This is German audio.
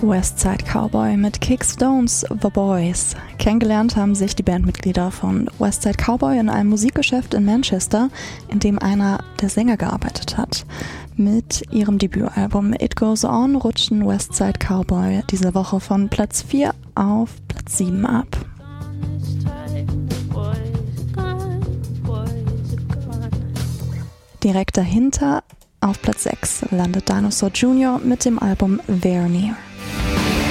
Westside Cowboy mit Kick Stones The Boys. Kennengelernt haben sich die Bandmitglieder von Westside Cowboy in einem Musikgeschäft in Manchester, in dem einer der Sänger gearbeitet hat. Mit ihrem Debütalbum It Goes On rutschen Westside Cowboy diese Woche von Platz 4 auf Platz 7 ab. Direkt dahinter auf Platz 6 landet Dinosaur Jr. mit dem Album Very Near.